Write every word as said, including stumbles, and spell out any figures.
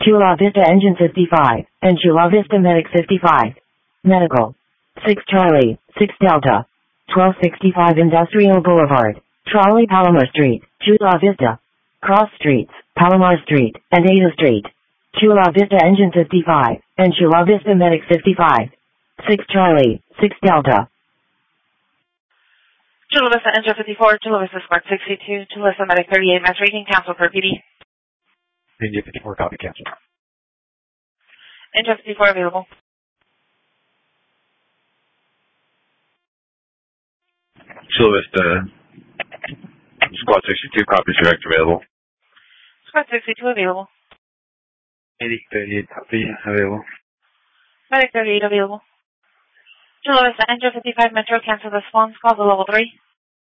Chula Vista Engine fifty-five, and Chula Vista Medic fifty-five. Medical. six Charlie, six Delta. twelve sixty-five Industrial Boulevard, Trolley Palomar Street, Chula Vista. Cross Streets, Palomar Street, and Ada Street. Chula Vista Engine fifty-five, and Chula Vista Medic fifty-five. six Charlie, six Delta. Chula Vista Engine fifty-four, Chula Vista Spark sixty-two, Chula Vista Medic thirty-eight, mass rating, cancel for P D. India fifty-four, copy, cancel. Engine fifty-four available. Chula Vista, Squad sixty-two, copies, direct available. Squad sixty-two available. Medic thirty-eight, copy, available. Medic thirty-eight available. Chula Vista Engine fifty-five Metro, cancel response, call the level three.